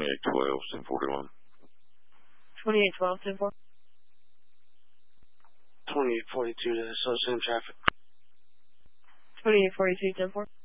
2812, 1041. 2812, 1041. 2842 to South Center traffic. 2842, 1041.